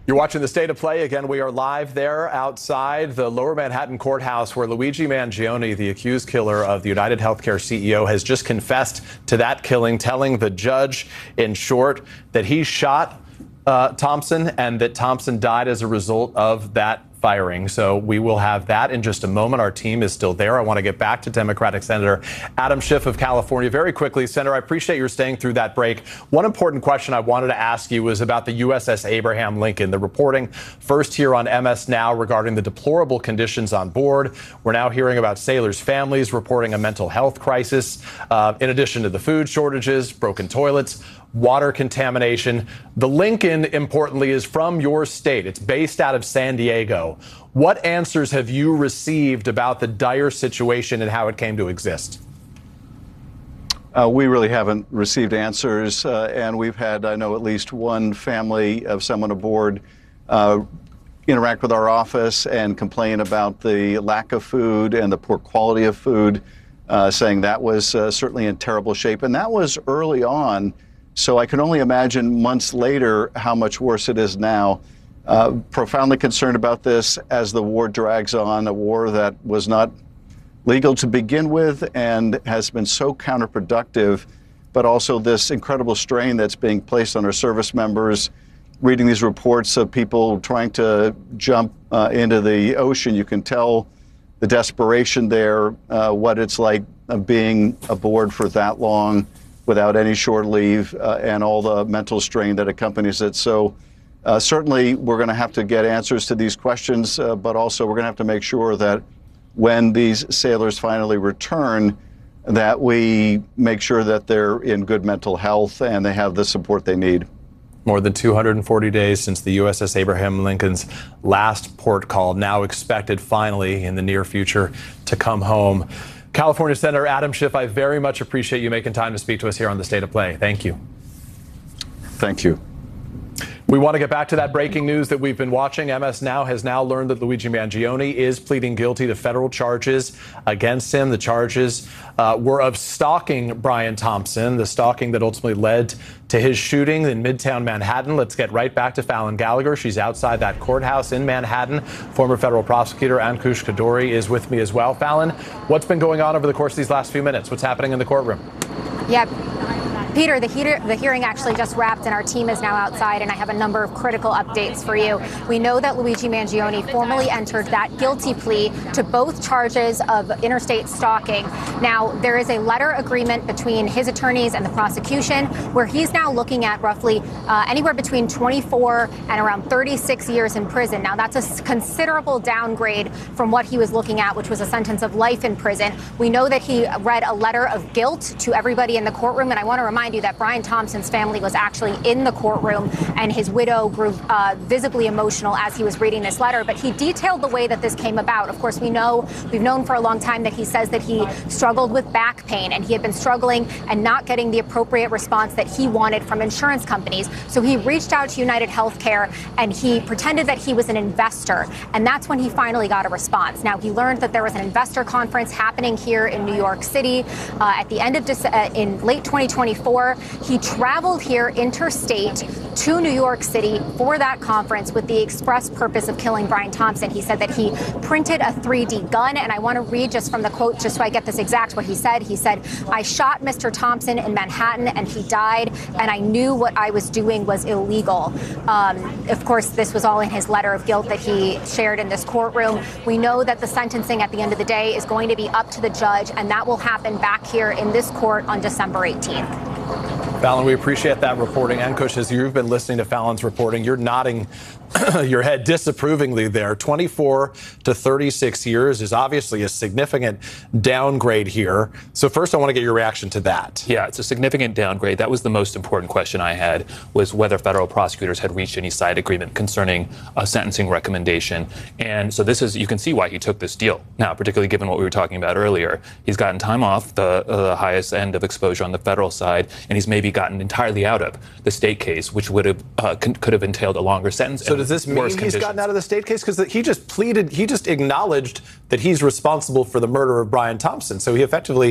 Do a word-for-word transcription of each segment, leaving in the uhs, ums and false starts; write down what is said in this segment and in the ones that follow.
You're watching The State of Play. Again, we are live there outside the Lower Manhattan courthouse where Luigi Mangione, the accused killer of the United Healthcare C E O, has just confessed to that killing, telling the judge, in short, that he shot uh, Thompson and that Thompson died as a result of that firing. So we will have that in just a moment. Our team is still there. I want to get back to Democratic Senator Adam Schiff of California very quickly. Senator, I appreciate your staying through that break. One important question I wanted to ask you was about the U S S Abraham Lincoln. The reporting first here on M S Now regarding the deplorable conditions on board. We're now hearing about sailors' families reporting a mental health crisis, uh, in addition to the food shortages, broken toilets, water contamination. The Lincoln, importantly, is from your state. It's based out of San Diego. What answers have you received about the dire situation and how it came to exist? Uh, we really haven't received answers, uh, and we've had, I know, at least one family of someone aboard uh, interact with our office and complain about the lack of food and the poor quality of food, uh, saying that was uh, certainly in terrible shape. And that was early on. So I can only imagine months later how much worse it is now. Uh, profoundly concerned about this as the war drags on, a war that was not legal to begin with and has been so counterproductive, but also this incredible strain that's being placed on our service members. Reading these reports of people trying to jump uh, into the ocean, you can tell the desperation there, uh, what it's like uh, being aboard for that long without any shore leave, uh, and all the mental strain that accompanies it. So uh, certainly we're going to have to get answers to these questions, uh, but also we're going to have to make sure that when these sailors finally return, that we make sure that they're in good mental health and they have the support they need. More than two hundred forty days since the U S S Abraham Lincoln's last port call, now expected finally in the near future to come home. California Senator Adam Schiff, I very much appreciate you making time to speak to us here on The State of Play. Thank you. Thank you. We want to get back to that breaking news that we've been watching. M S Now has now learned that Luigi Mangione is pleading guilty to federal charges against him. The charges uh, were of stalking Brian Thompson, the stalking that ultimately led to his shooting in Midtown Manhattan. Let's get right back to Fallon Gallagher. She's outside that courthouse in Manhattan. Former federal prosecutor Ankush Khardori is with me as well. Fallon, what's been going on over the course of these last few minutes? What's happening in the courtroom? Yep. Peter, the, heater, the hearing actually just wrapped and our team is now outside, and I have a number of critical updates for you. We know that Luigi Mangione formally entered that guilty plea to both charges of interstate stalking. Now, there is a letter agreement between his attorneys and the prosecution where he's now looking at roughly uh, anywhere between twenty-four and around thirty-six years in prison. Now, that's a considerable downgrade from what he was looking at, which was a sentence of life in prison. We know that he read a letter of guilt to everybody in the courtroom, and I want to remind you that Brian Thompson's family was actually in the courtroom, and his widow grew uh, visibly emotional as he was reading this letter. But he detailed the way that this came about. Of course, we know, we've known for a long time that he says that he struggled with back pain, and he had been struggling and not getting the appropriate response that he wanted from insurance companies. So he reached out to United Healthcare and he pretended that he was an investor. And that's when he finally got a response. Now, he learned that there was an investor conference happening here in New York City uh, at the end of Dece- uh, in late twenty twenty-four. He traveled here interstate to New York City for that conference with the express purpose of killing Brian Thompson. He said that he printed a three D gun, and I want to read just from the quote, just so I get this exact, what he said. He said, "I shot Mister Thompson in Manhattan and he died, and I knew what I was doing was illegal." Um, of course, this was all in his letter of guilt that he shared in this courtroom. We know that the sentencing at the end of the day is going to be up to the judge, and that will happen back here in this court on December eighteenth. Fallon, we appreciate that reporting. Ankush, as you've been listening to Fallon's reporting, you're nodding your head disapprovingly there. twenty-four to thirty-six years is obviously a significant downgrade here. So first, I want to get your reaction to that. Yeah, it's a significant downgrade. That was the most important question I had, was whether federal prosecutors had reached any side agreement concerning a sentencing recommendation. And so this is, you can see why he took this deal. Now, particularly given what we were talking about earlier, he's gotten time off the, uh, the highest end of exposure on the federal side, and he's maybe gotten entirely out of the state case, which would have uh, con- could have entailed a longer sentence. So does this mean he's conditions. gotten out of the state case? Because he just pleaded, he just acknowledged that he's responsible for the murder of Brian Thompson. So he effectively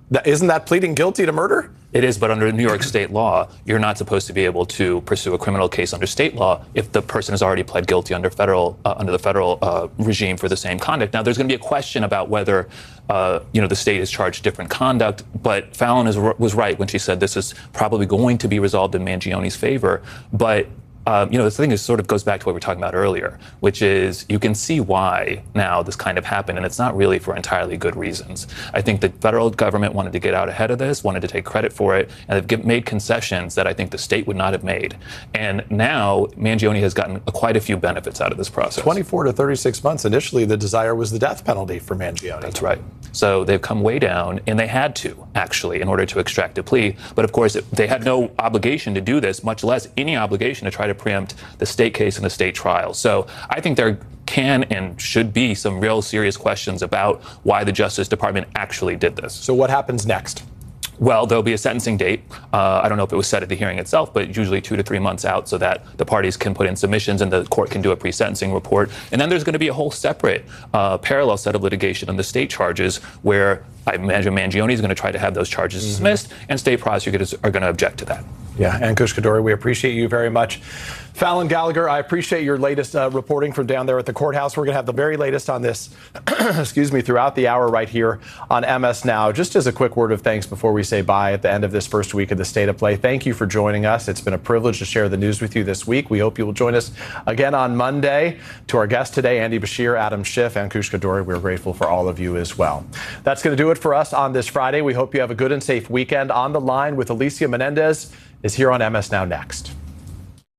Isn't that pleading guilty to murder? It is, but under New York state law, you're not supposed to be able to pursue a criminal case under state law if the person has already pled guilty under federal uh, under the federal uh, regime for the same conduct. Now, there's going to be a question about whether uh, you know the state has charged different conduct, but Fallon is, was right when she said this is probably going to be resolved in Mangione's favor. But Um, you know, the thing is sort of goes back to what we were talking about earlier, which is you can see why now this kind of happened, and it's not really for entirely good reasons. I think the federal government wanted to get out ahead of this, wanted to take credit for it, and they've give, made concessions that I think the state would not have made. And now Mangione has gotten a, quite a few benefits out of this process. twenty-four to thirty-six months. Initially, the desire was the death penalty for Mangione. That's right. So they've come way down, and they had to, actually, in order to extract a plea. But of course, they had no obligation to do this, much less any obligation to try to preempt the state case and the state trial. So I think there can and should be some real serious questions about why the Justice Department actually did this. So what happens next? Well, there'll be a sentencing date. Uh, I don't know if it was set at the hearing itself, but usually two to three months out so that the parties can put in submissions and the court can do a pre-sentencing report. And then there's going to be a whole separate uh, parallel set of litigation on the state charges where I imagine Mangione is going to try to have those charges mm-hmm. dismissed, and state prosecutors are going to object to that. Yeah, Ankush Khardori, we appreciate you very much. Fallon Gallagher, I appreciate your latest uh, reporting from down there at the courthouse. We're going to have the very latest on this, excuse me, throughout the hour right here on M S Now. Just as a quick word of thanks before we say bye at the end of this first week of the State of Play, thank you for joining us. It's been a privilege to share the news with you this week. We hope you will join us again on Monday. To our guests today, Andy Bashir, Adam Schiff, Ankush Khardori, we're grateful for all of you as well. That's going to do it for us on this Friday. We hope you have a good and safe weekend. On the Line with Alicia Menendez is here on M S Now next.